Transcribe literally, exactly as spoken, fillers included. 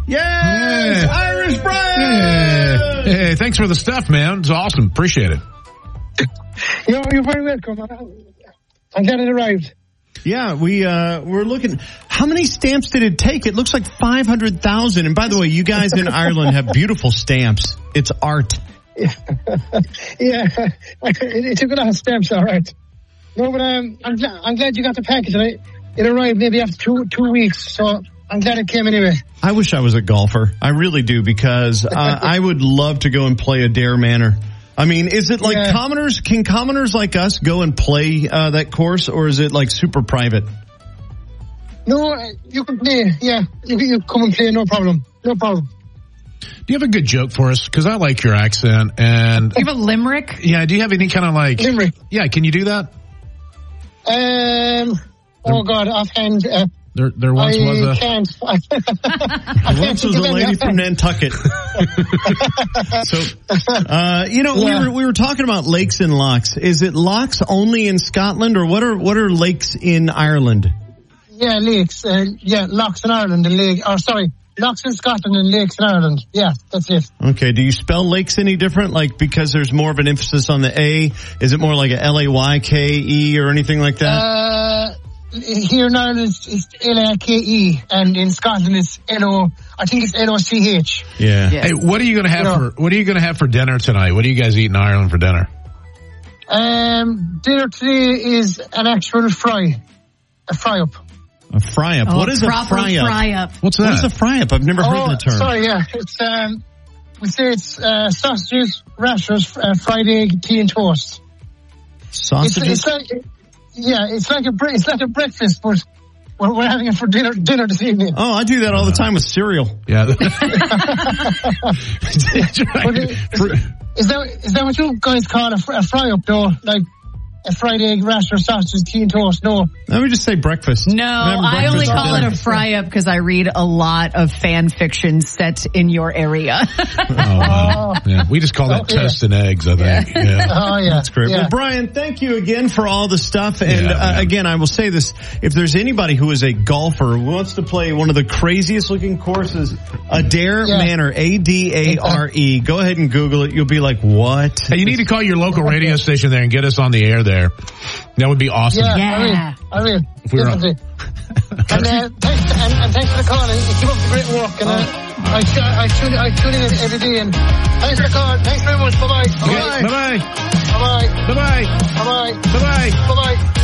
Yes, Irish Brian. Hey. hey, thanks for the stuff, man. It's awesome. Appreciate it. You're, you're very welcome. I'm glad it arrived. Yeah, we, uh, we're looking. How many stamps did it take? It looks like five hundred thousand. And by the way, you guys in Ireland have beautiful stamps. It's art. Yeah, yeah. It, it took a lot of stamps, all right. No, but um, I'm, glad, I'm glad you got the package. It, it arrived maybe after two two weeks, so I'm glad it came anyway. I wish I was a golfer. I really do, because uh, I would love to go and play a Dare Manor. I mean, is it like yeah. commoners? Can commoners like us go and play uh, that course, or is it like super private? No, you can play. Yeah, you can you come and play, no problem. No problem. Do you have a good joke for us? Because I like your accent. And do you have a limerick? Yeah, do you have any kind of like... Limerick. Yeah, can you do that? Um. Oh, God, offhand... Uh, There, there once I was a... Can't. There once was a lady from Nantucket. so, uh, you know, yeah. we were we were talking about lakes and lochs. Is it lochs only in Scotland, or what are what are lakes in Ireland? Yeah, lakes. Uh, yeah, lochs in Ireland and lake. Or sorry, lochs in Scotland and lakes in Ireland. Yeah, that's it. Okay. Do you spell lakes any different? Like, because there's more of an emphasis on the A. Is it more like a L A Y K E or anything like that? Uh. Here in Ireland it's, it's L A K E, and in Scotland it's L O. I think it's L O C H. Yeah. yeah. Hey, what are you going to have you know, for What are you going to have for dinner tonight? What do you guys eat in Ireland for dinner? Um, dinner today is an actual fry, a fry up. A fry up. Oh, what is a fry up? fry up? What's that? What is a fry up? I've never oh, heard the term. Sorry, yeah, it's um, we say it's uh, sausages, rashers, uh, fried egg, tea, and toast. Sausages. It's, it's like. Yeah, it's like a it's like a breakfast, but we're, we're having it for dinner dinner this evening. Oh, I do that all the time with cereal. Yeah. is, is that is that what you guys call a, a fry up, though? Like a fried egg, rasher, sausage, tea, and toast? No. Let me just say breakfast. No, I only call it a fry up because I read a lot of fan fiction set in your area. oh, wow. Yeah, we just call that oh, toast yeah. and eggs, I think. Yeah. yeah. Oh, yeah. That's great. Yeah. Well, Brian, thank you again for all the stuff. And yeah, uh, again, I will say this. If there's anybody who is a golfer who wants to play one of the craziest looking courses, a Dare yeah. Manor, A D A R E, go ahead and Google it. You'll be like, what? Hey, you need to call your local radio station there and get us on the air there. That would be awesome. Yeah, yeah. I will. I will. If we were Definitely. and, uh, thanks, and, and thanks for the call. And keep up the great work. And uh, I, I, tune, I tune in every day. And thanks for the call. Thanks very much. Bye-bye. Bye-bye. Bye-bye. Bye-bye. Bye-bye. Bye-bye. Bye-bye. Bye-bye.